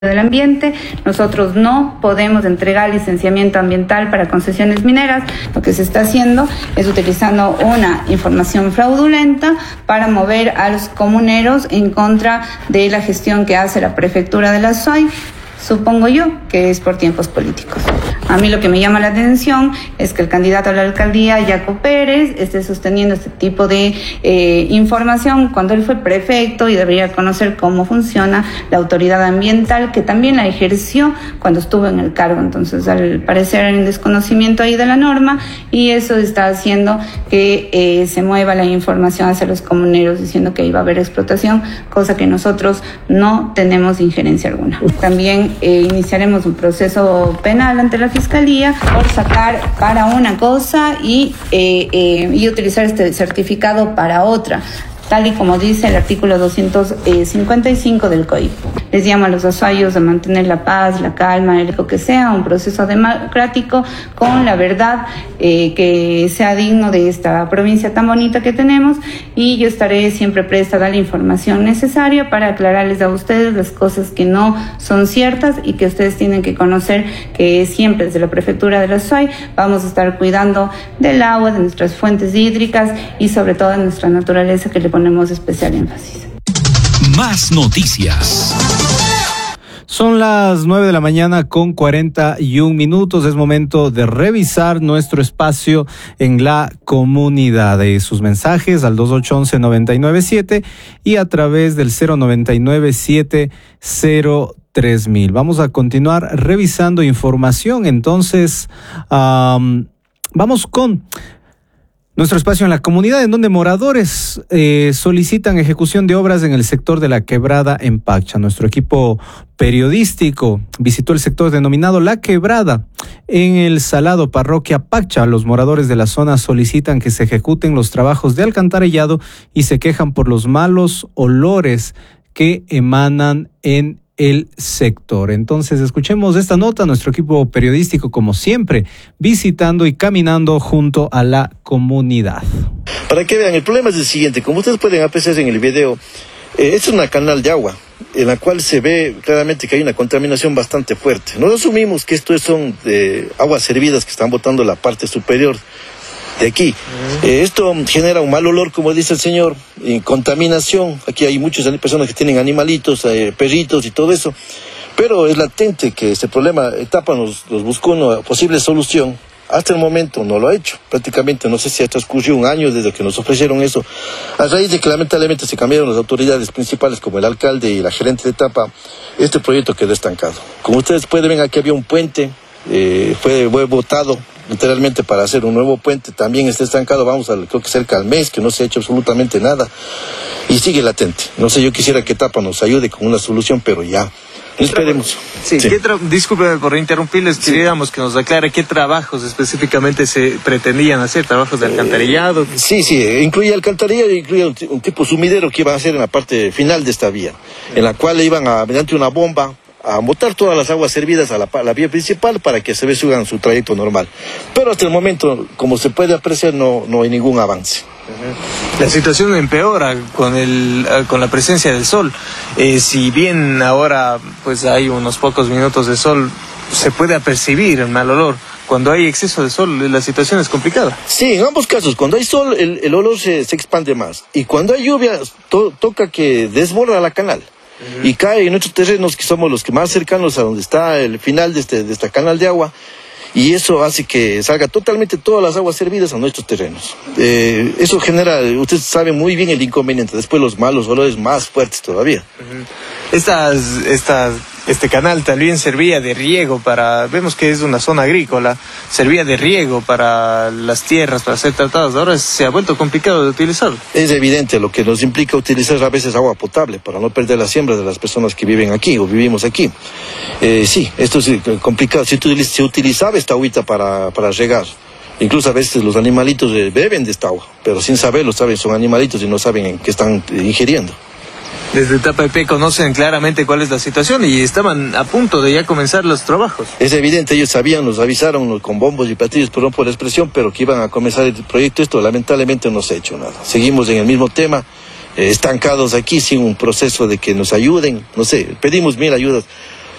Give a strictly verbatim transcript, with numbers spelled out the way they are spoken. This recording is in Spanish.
del ambiente. Nosotros no podemos entregar licenciamiento ambiental para concesiones mineras. Lo que se está haciendo es utilizando una información fraudulenta para mover a los comuneros en contra de la gestión que hace la prefectura de la S O I. Supongo yo que es por tiempos políticos. A mí lo que me llama la atención es que el candidato a la alcaldía, Jaco Pérez, esté sosteniendo este tipo de eh, información cuando él fue prefecto y debería conocer cómo funciona la autoridad ambiental, que también la ejerció cuando estuvo en el cargo. Entonces, al parecer hay un desconocimiento ahí de la norma y eso está haciendo que eh, se mueva la información hacia los comuneros diciendo que iba a haber explotación, cosa que nosotros no tenemos injerencia alguna. También Eh, iniciaremos un proceso penal ante la Fiscalía por sacar para una cosa y, eh, eh, y utilizar este certificado para otra, tal y como dice el artículo doscientos cincuenta y cinco del C O I P. Les llamo a los azuayos a mantener la paz, la calma, el que sea, un proceso democrático con la verdad eh, que sea digno de esta provincia tan bonita que tenemos, y yo estaré siempre presta a dar la información necesaria para aclararles a ustedes las cosas que no son ciertas y que ustedes tienen que conocer que siempre desde la prefectura de la S O I vamos a estar cuidando del agua, de nuestras fuentes hídricas y sobre todo de nuestra naturaleza, que le ponemos especial énfasis. Más noticias. Son las nueve de la mañana con cuarenta y un minutos. Es momento de revisar nuestro espacio en la comunidad. De sus mensajes al dos ocho uno uno nueve nueve siete y a través del cero nueve nueve siete cero tres mil. Vamos a continuar revisando información. Entonces, um, vamos con nuestro espacio en la comunidad, en donde moradores eh, solicitan ejecución de obras en el sector de La Quebrada en Pacha. Nuestro equipo periodístico visitó el sector denominado La Quebrada en el Salado, parroquia Pacha. Los moradores de la zona solicitan que se ejecuten los trabajos de alcantarillado y se quejan por los malos olores que emanan en el sector. Entonces, escuchemos esta nota. Nuestro equipo periodístico, como siempre, visitando y caminando junto a la comunidad. Para que vean, el problema es el siguiente. Como ustedes pueden apreciar en el video, eh, esta es una canal de agua en la cual se ve claramente que hay una contaminación bastante fuerte. Nos asumimos que esto son eh, aguas servidas que están botando la parte superior de aquí. Uh-huh. Eh, esto genera un mal olor, como dice el señor, y contaminación. Aquí hay muchas personas que tienen animalitos, eh, perritos y todo eso, pero es latente que este problema. Etapa nos, nos buscó una posible solución. Hasta el momento no lo ha hecho. Prácticamente no sé si ha transcurrido un año desde que nos ofrecieron eso. A raíz de que lamentablemente se cambiaron las autoridades principales como el alcalde y la gerente de etapa, este proyecto quedó estancado. Como ustedes pueden ver, aquí había un puente, eh, fue, fue votado literalmente para hacer un nuevo puente, también está estancado. Vamos a, creo que cerca al mes, que no se ha hecho absolutamente nada y sigue latente. No sé, yo quisiera que etapa nos ayude con una solución, pero ya esperemos. Sí, sí. Discúlpeme por interrumpirles, sí. Queríamos que nos aclare qué trabajos específicamente se pretendían hacer, trabajos de alcantarillado. Eh, sí, sí, incluye alcantarillado, incluye un, un tipo sumidero que iban a hacer en la parte final de esta vía, sí, en la cual iban a, mediante una bomba, a botar todas las aguas servidas a la, a la vía principal para que se resuelvan su trayecto normal. Pero hasta el momento, como se puede apreciar, no, no hay ningún avance. La situación empeora con el con la presencia del sol. Eh, si bien ahora pues hay unos pocos minutos de sol, se puede apercibir el mal olor. Cuando hay exceso de sol, la situación es complicada. Sí, en ambos casos. Cuando hay sol, el, el olor se, se expande más. Y cuando hay lluvia, to, toca que desborda la canal. Uh-huh. Y cae en nuestros terrenos, que somos los que más cercanos a donde está el final de este de esta canal de agua, y eso hace que salga totalmente todas las aguas servidas a nuestros terrenos. Eh, eso genera, ustedes saben muy bien el inconveniente, después los malos olores más fuertes todavía. Uh-huh. Estas, estas, este canal también servía de riego para, vemos que es una zona agrícola, servía de riego para las tierras, para ser tratadas. Ahora se ha vuelto complicado de utilizarlo. Es evidente, lo que nos implica utilizar a veces agua potable para no perder la siembra de las personas que viven aquí o vivimos aquí. Eh, sí, esto es complicado. Si se utilizaba esta agüita para, para regar, incluso a veces los animalitos beben de esta agua, pero sin saberlo, saben, son animalitos y no saben en qué están ingiriendo. Desde Etapa E P conocen claramente cuál es la situación y estaban a punto de ya comenzar los trabajos. Es evidente, ellos sabían, nos avisaron con bombos y platillos, perdón por la expresión, pero que iban a comenzar el proyecto. Esto lamentablemente no se ha hecho nada. Seguimos en el mismo tema, eh, estancados aquí sin un proceso de que nos ayuden. No sé, pedimos mil ayudas